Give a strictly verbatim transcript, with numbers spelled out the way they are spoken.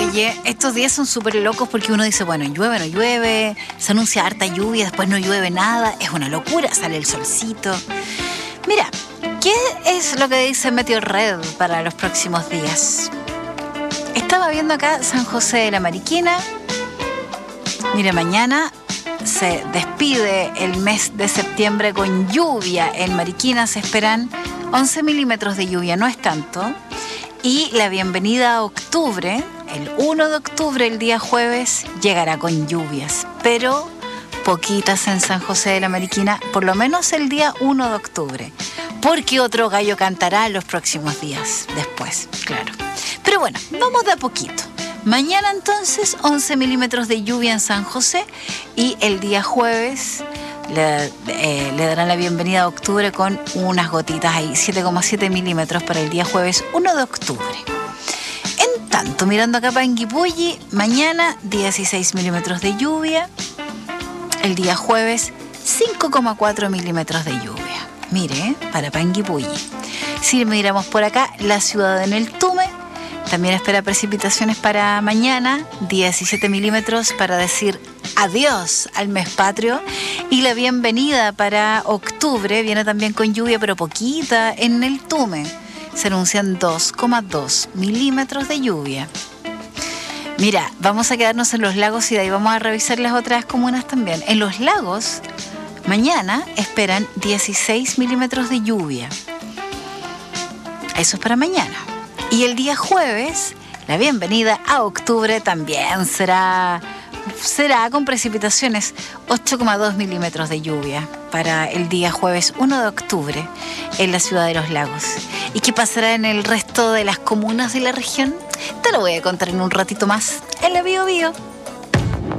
Oye, estos días son súper locos porque uno dice, bueno, llueve, no llueve, se anuncia harta lluvia, después no llueve nada, es una locura, sale el solcito. Mira, ¿qué es lo que dice Meteorred para los próximos días? Estaba viendo acá San José de la Mariquina. Mira, mañana se despide el mes de septiembre con lluvia. En Mariquina se esperan once milímetros de lluvia, no es tanto. Y la bienvenida a octubre, el uno de octubre, el día jueves, llegará con lluvias, pero poquitas en San José de la Mariquina, por lo menos el día uno de octubre, porque otro gallo cantará los próximos días después, claro. Pero bueno, vamos de a poquito. Mañana entonces once milímetros de lluvia en San José y el día jueves le, eh, le darán la bienvenida a octubre con unas gotitas ahí, siete coma siete milímetros para el día jueves uno de octubre. En tanto, mirando acá para Panguipulli, mañana dieciséis milímetros de lluvia, el día jueves cinco coma cuatro milímetros de lluvia. Mire, ¿eh? Para Panguipulli. Si miramos por acá, la ciudad de Neltume también espera precipitaciones para mañana, diecisiete milímetros para decir adiós al mes patrio. Y la bienvenida para octubre viene también con lluvia, pero poquita, en Neltume. Se anuncian dos coma dos milímetros de lluvia. Mira, vamos a quedarnos en los lagos y de ahí vamos a revisar las otras comunas también. En los lagos, mañana esperan dieciséis milímetros de lluvia. Eso es para mañana. Y el día jueves, la bienvenida a octubre también será, será con precipitaciones, ocho coma dos milímetros de lluvia para el día jueves uno de octubre en la ciudad de Los Lagos. ¿Y qué pasará en el resto de las comunas de la región? Te lo voy a contar en un ratito más en la Bio Bio.